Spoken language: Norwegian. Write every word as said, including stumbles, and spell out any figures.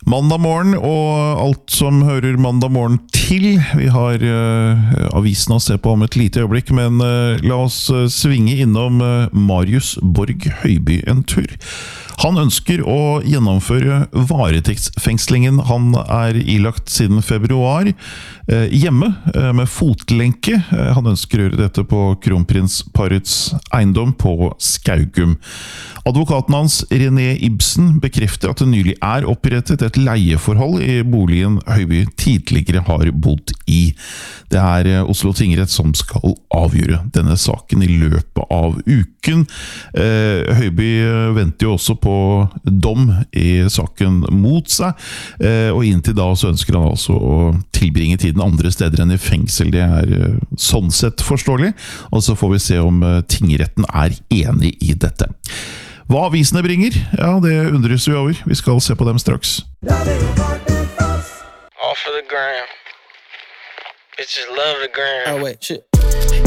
Mandag morgen og alt som hører mandag morgen til. Vi har uh, avisen å se på om et lite øyeblikk, men uh, la oss uh, svinge innom uh, Marius Borg Høiby en tur. Han ønsker å gjennomføre varetektsfengslingen han er ilagt siden februar uh, hjemme uh, med fotlenke. Uh, han ønsker å gjøre dette på kronprinsparets eiendom på Skaugum. Advokaten hans, René Ibsen, bekrefter at det nylig er opprettet et leieforhold i boligen Høiby tidligere har bodd i. Det er Oslo tingrett som skal avgjøre denne saken i løpet av uken. Eh, Høiby venter jo også på dom i saken mot seg, eh, og inntil da så ønsker han altså å tilbringe tiden andre steder enn i fengsel. Det er eh, sånn sett forståelig, og så får vi se om eh, tingretten er enig i dette. Hva avisene bringer? Ja, det undres vi over. Vi skal se på dem straks. All for the gram. Bitches love the gram. Oh wait, shit.